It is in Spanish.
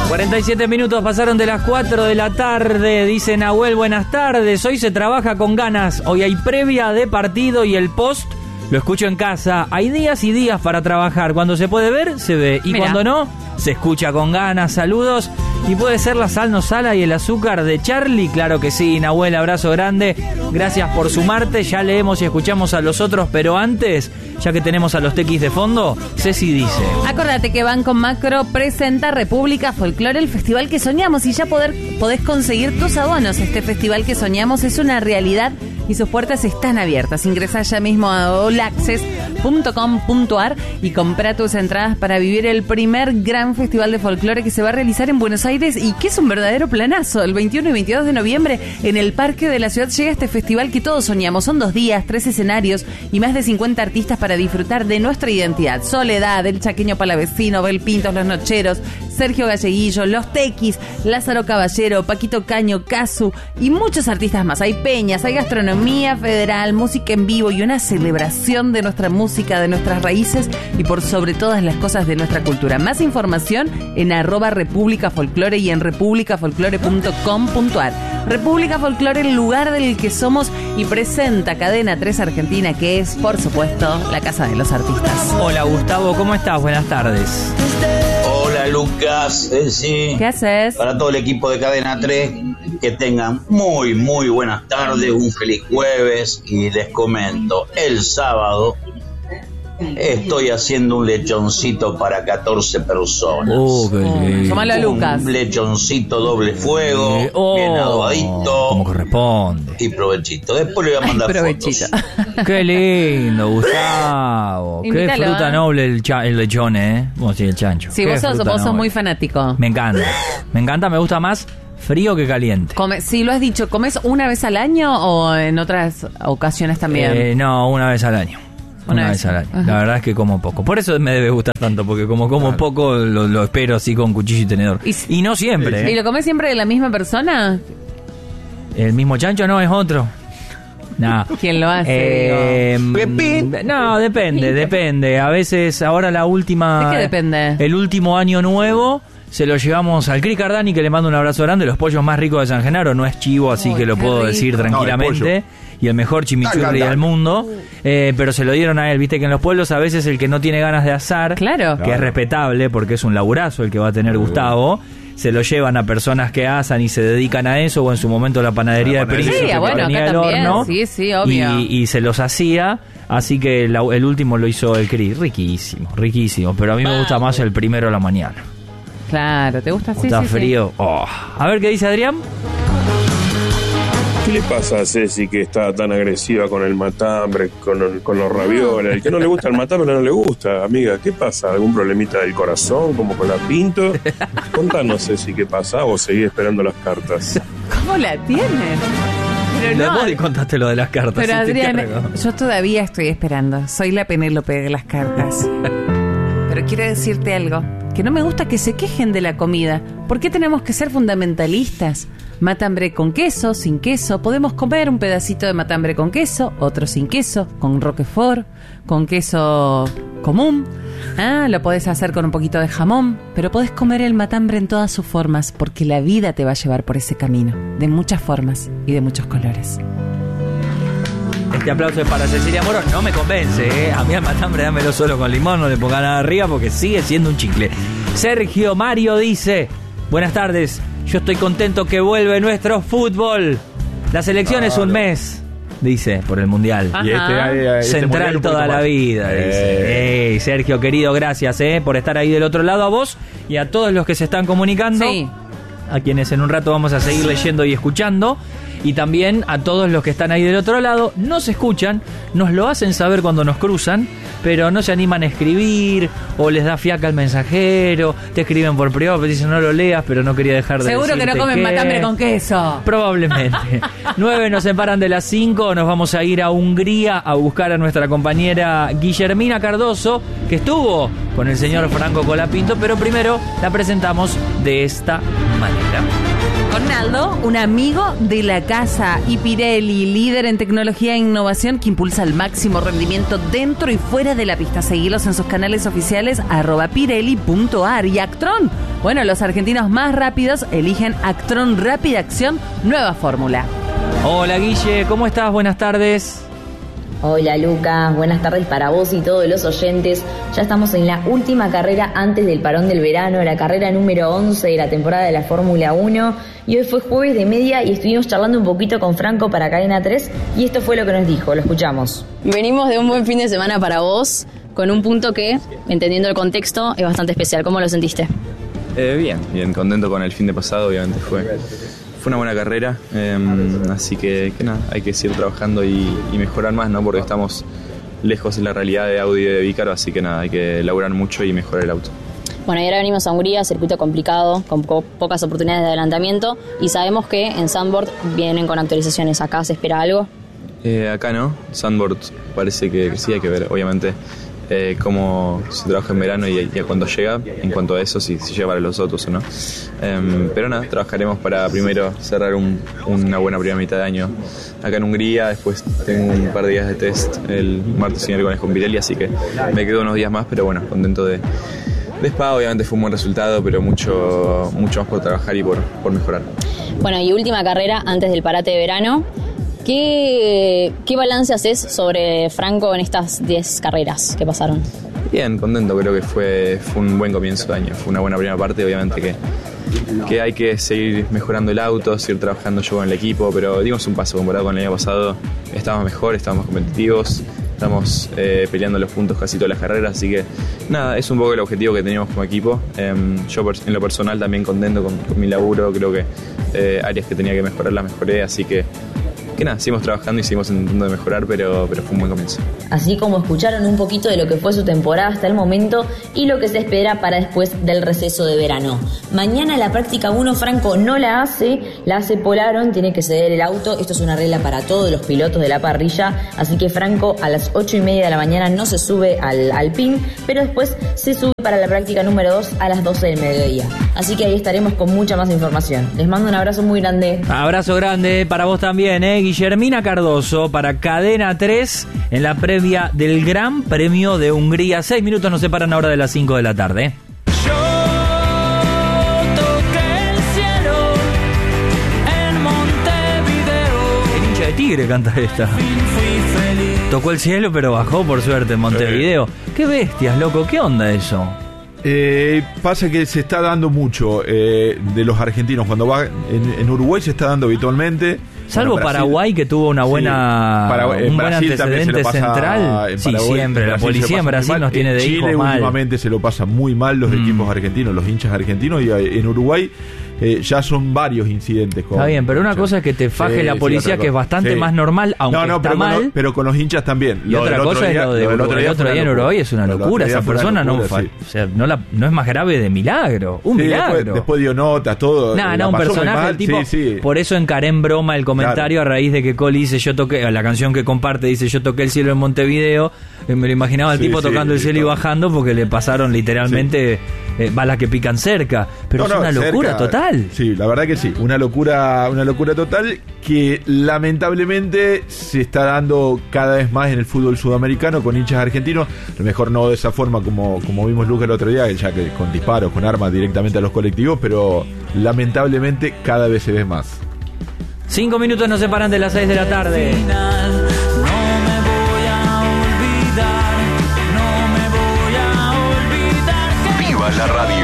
47 minutos pasaron de las 4 de la tarde, dice Nahuel, buenas tardes, hoy se trabaja con ganas, hoy hay previa de partido y el post lo escucho en casa, hay días y días para trabajar, cuando se puede ver, se ve, y cuando no, se escucha con ganas, saludos, y puede ser la sal no sala y el azúcar de Charlie, claro que sí, Nahuel, abrazo grande, gracias por sumarte, ya leemos y escuchamos a los otros, pero antes, ya que tenemos a los tequis de fondo, Ceci dice: acordate que Banco Macro presenta República Folklore, el festival que soñamos, y ya podés conseguir tus abonos. Este festival que soñamos es una realidad y sus puertas están abiertas. Ingresá ya mismo a allaccess.com.ar y comprá tus entradas para vivir el primer gran festival de folclore que se va a realizar en Buenos Aires y que es un verdadero planazo. El 21 y 22 de noviembre en el Parque de la Ciudad llega este festival que todos soñamos. Son 2 días, 3 escenarios y más de 50 artistas para disfrutar de nuestra identidad. Soledad, el Chaqueño Palavecino, Bel Pintos, Los Nocheros, Sergio Galleguillo, Los Tequis, Lázaro Caballero, Paquito Caño, Casu y muchos artistas más. Hay peñas, hay gastronomía federal, música en vivo y una celebración de nuestra música, de nuestras raíces y por sobre todas las cosas de nuestra cultura. Más información en @República Folklore y en republicafolklore.com.ar. República Folklore, el lugar del que somos, y presenta Cadena 3 Argentina, que es, por supuesto, la casa de los artistas. Hola Gustavo, ¿cómo estás? Buenas tardes. Hola Lucas, sí. ¿Qué haces? Para todo el equipo de Cadena 3, que tengan muy buenas tardes, un feliz jueves, y les comento, el sábado estoy haciendo un lechoncito para 14 personas. Tómala, Lucas. Un lechoncito doble fuego, bien adobadito. Como corresponde. Y provechito. Después le voy a mandar fotos. Qué lindo, Gustavo. Invítalo, qué fruta noble el lechón, Vos sí, el chancho. Sí, vos sos muy fanático. Me encanta, me gusta más frío que caliente. Sí, lo has dicho, ¿comes una vez al año o en otras ocasiones también? No, una vez al año. Una vez al año. Ajá. La verdad es que como poco. Por eso me debe gustar tanto, porque como poco lo espero así con cuchillo y tenedor. Y no siempre. ¿Y lo comes siempre de la misma persona? ¿El mismo chancho? No, es otro. No. ¿Quién lo hace? No, depende. A veces, ahora la última... ¿De qué depende? El último año nuevo se lo llevamos al Cris Cardani, que le mando un abrazo grande. Los pollos más ricos de San Genaro. No es chivo, así que lo puedo decir tranquilamente. Y el mejor chimichurri del mundo. Pero se lo dieron a él. Viste que en los pueblos a veces el que no tiene ganas de asar, que es respetable porque es un laburazo el que va a tener Gustavo, se lo llevan a personas que asan y se dedican a eso, o en su momento la panadería de Príncipe, que tenía el horno, sí, obvio. Y se los hacía, así que el último lo hizo el Cris, riquísimo, pero a mí me gusta más el primero de la mañana. Claro, ¿te gusta así? Está frío. Oh. A ver qué dice Adrián. ¿Qué le pasa a Ceci que está tan agresiva con el matambre, con los ravioles? El que no le gusta el matambre no le gusta, amiga. ¿Qué pasa? ¿Algún problemita del corazón, como con la Pinto? Contanos, Ceci, ¿qué pasa? ¿O seguís esperando las cartas? ¿Cómo la tienen? Pero vos contaste lo de las cartas. Pero Adrián, yo todavía estoy esperando. Soy la Penélope de las cartas. Pero quiero decirte algo. Que no me gusta que se quejen de la comida. ¿Por qué tenemos que ser fundamentalistas? Matambre con queso, sin queso. Podemos comer un pedacito de matambre con queso, otro sin queso, con roquefort, con queso común. Lo podés hacer con un poquito de jamón, pero podés comer el matambre en todas sus formas, porque la vida te va a llevar por ese camino, de muchas formas y de muchos colores. Este aplauso es para Cecilia Moro. No me convence, A mí el matambre dámelo solo con limón, no le ponga nada arriba porque sigue siendo un chicle. Sergio Mario dice: buenas tardes, yo estoy contento que vuelve nuestro fútbol. La selección es un mes, dice, por el Mundial. Y Central mundial toda la vida, dice. Sergio, querido, gracias por estar ahí del otro lado, a vos y a todos los que se están comunicando. Sí. A quienes en un rato vamos a seguir leyendo y escuchando. Y también a todos los que están ahí del otro lado, nos escuchan, nos lo hacen saber cuando nos cruzan, pero no se animan a escribir, o les da fiaca al mensajero, te escriben por privado, te dicen no lo leas, pero no quería dejar de seguro que no comen matambre con queso. Probablemente. 9 nos separan de las 5, nos vamos a ir a Hungría a buscar a nuestra compañera Guillermina Cardoso, que estuvo con el señor Franco Colapinto, pero primero la presentamos de esta manera. Con Naldo, un amigo de la casa, y Pirelli, líder en tecnología e innovación que impulsa el máximo rendimiento dentro y fuera de la pista. Seguilos en sus canales oficiales @pirelli.ar. Y Actron, bueno, los argentinos más rápidos eligen Actron Rápida Acción, nueva fórmula. Hola Guille, ¿cómo estás? Buenas tardes. Hola Lucas, buenas tardes para vos y todos los oyentes. Ya estamos en la última carrera antes del parón del verano, la carrera número 11 de la temporada de la Fórmula 1. Y hoy fue jueves de media y estuvimos charlando un poquito con Franco para Cadena 3 y esto fue lo que nos dijo, lo escuchamos. Venimos de un buen fin de semana para vos, con un punto que, entendiendo el contexto, es bastante especial. ¿Cómo lo sentiste? Bien, contento con el fin de pasado, obviamente fue una buena carrera, así que nada, hay que seguir trabajando y mejorar más, ¿no? Porque estamos lejos en la realidad de Audi y de Vícaro, así que nada, hay que laburar mucho y mejorar el auto. Bueno, y ahora venimos a Hungría, circuito complicado, con pocas oportunidades de adelantamiento, y sabemos que en Zandvoort vienen con actualizaciones. ¿Acá se espera algo? Acá no, Zandvoort parece que sí, hay que ver, obviamente, cómo se trabaja en verano y a cuándo llega, en cuanto a eso, si llega para los otros o no. Pero nada, trabajaremos para primero cerrar una buena primera mitad de año acá en Hungría. Después tengo un par de días de test el martes y miércoles con Pirelli, así que me quedo unos días más, pero bueno, contento de Spa. Obviamente fue un buen resultado, pero mucho más por trabajar y por mejorar. Bueno, y última carrera antes del parate de verano. ¿Qué balance haces sobre Franco en estas 10 carreras que pasaron? Bien, contento, creo que fue un buen comienzo de año, fue una buena primera parte, obviamente que hay que seguir mejorando el auto, seguir trabajando yo con el equipo, pero dimos un paso comparado con el año pasado, estábamos mejor, estábamos competitivos, estamos peleando los puntos casi todas las carreras, así que nada, es un poco el objetivo que teníamos como equipo. Yo en lo personal también contento con mi laburo, creo que áreas que tenía que mejorar las mejoré, así que nada, seguimos trabajando y seguimos intentando de mejorar, pero fue un buen comienzo. Así como escucharon un poquito de lo que fue su temporada hasta el momento y lo que se espera para después del receso de verano. Mañana la práctica 1 Franco no la hace Polaron, tiene que ceder el auto. Esto es una regla para todos los pilotos de la parrilla, así que Franco a las 8:30 de la mañana no se sube al pin, pero después se sube para la práctica número 2 a las 12 del mediodía. Así que ahí estaremos con mucha más información. Les mando un abrazo muy grande. Abrazo grande para vos también, Guillermina Cardoso para Cadena 3 en la previa del Gran Premio de Hungría. 6 minutos nos separan ahora de las 5 de la tarde. Yo toqué el cielo en Montevideo. El hincha de Tigre canta esta. Fui feliz. Tocó el cielo pero bajó por suerte en Montevideo. Qué bestias, loco, ¿qué onda eso? Pasa que se está dando mucho de los argentinos. Cuando va en Uruguay se está dando habitualmente. Salvo Brasil, Paraguay, que tuvo una buena, sí, un buen antecedente central. Sí, siempre. La policía en Brasil nos tiene de hijos mal. Chile últimamente se lo pasa muy mal los equipos argentinos, los hinchas argentinos. Y en Uruguay ya son varios incidentes. Está bien, pero una cosa es que te faje la policía, que es bastante más normal, aunque está mal. Pero con los hinchas también. Y otra cosa es lo del otro día en Uruguay, es una locura. Esa persona no es más grave de milagro. Un milagro. Después dio notas, todo. Un personaje, el tipo. Por eso encaré en broma el comentario a raíz de que Coli dice yo toqué, la canción que comparte dice yo toqué el cielo en Montevideo, me lo imaginaba el tipo tocando el cielo y bajando porque le pasaron literalmente balas que pican cerca, pero es una locura total. Sí, la verdad que sí, una locura total que lamentablemente se está dando cada vez más en el fútbol sudamericano con hinchas argentinos, a lo mejor no de esa forma como vimos Lucas el otro día, ya que con disparos, con armas directamente a los colectivos, pero lamentablemente cada vez se ve más. 5 minutos nos separan de las 6 de la tarde. No me voy a olvidar. ¡Viva la radio!